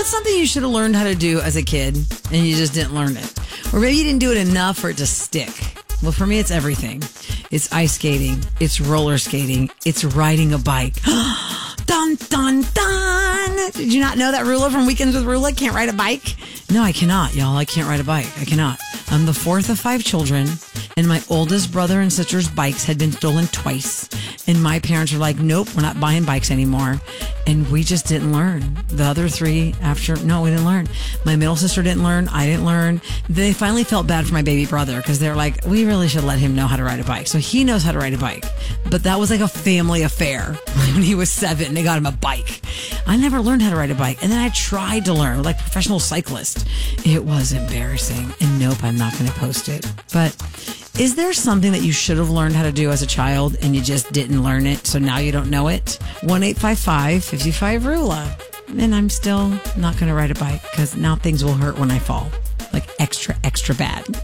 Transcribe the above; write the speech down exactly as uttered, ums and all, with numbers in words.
What's something you should have learned how to do as a kid and you just didn't learn it? Or maybe you didn't do it enough for it to stick. Well, for me, it's everything. It's ice skating. It's roller skating. It's riding a bike. Dun, dun, dun. Did you not know that Rula from Weekends with Rula can't ride a bike? No, I cannot, y'all. I can't ride a bike. I cannot. I'm the fourth of five children, and my oldest brother and sister's bikes had been stolen twice. And my parents were like, nope, we're not buying bikes anymore. And we just didn't learn. The other three after, no, we didn't learn. My middle sister didn't learn. I didn't learn. They finally felt bad for my baby brother because they're like, we really should let him know how to ride a bike. So he knows how to ride a bike. But that was like a family affair. When he was seven, they got him a bike. I never learned how to ride a bike. And then I tried to learn, like professional cyclist. It was embarrassing. And nope, I'm not going to post it. But is there something that you should have learned how to do as a child and you just didn't learn it, so now you don't know it? one eight five five, five five, Rula. And I'm still not going to ride a bike because now things will hurt when I fall. Like extra, extra bad.